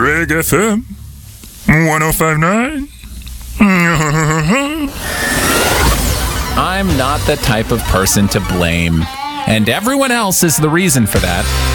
Reg FM 1059. I'm not the type of person to blame, and everyone else is the reason for that.